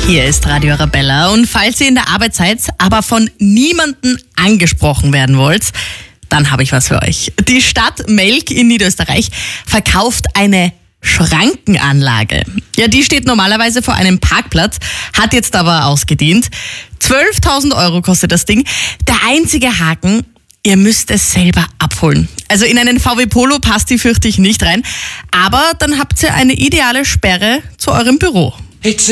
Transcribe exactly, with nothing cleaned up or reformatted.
Hier ist Radio Arabella und falls ihr in der Arbeit seid, aber von niemandem angesprochen werden wollt, dann habe ich was für euch. Die Stadt Melk in Niederösterreich verkauft eine Schrankenanlage. Ja, die steht normalerweise vor einem Parkplatz, hat jetzt aber ausgedient. zwölftausend Euro kostet das Ding. Der einzige Haken: ihr müsst es selber abholen. Also in einen V W Polo passt die, fürchte ich, nicht rein. Aber dann habt ihr eine ideale Sperre zu eurem Büro.